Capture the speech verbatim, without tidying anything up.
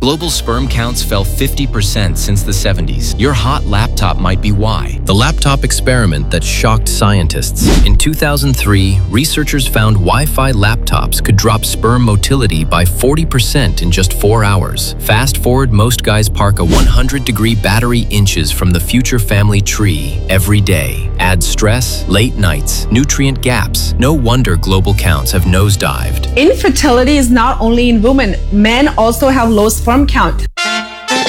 Global sperm counts fell fifty percent since the seventies. Your hot laptop might be why. The laptop experiment that shocked scientists. In two thousand three, researchers found Wi-Fi laptops could drop sperm motility by forty percent in just four hours. Fast forward, most guys park a one hundred degree battery inches from the future family tree every day. Add stress, late nights, nutrient gaps. No wonder global counts have nosedived. Infertility is not only in women. Men also have low sperm count.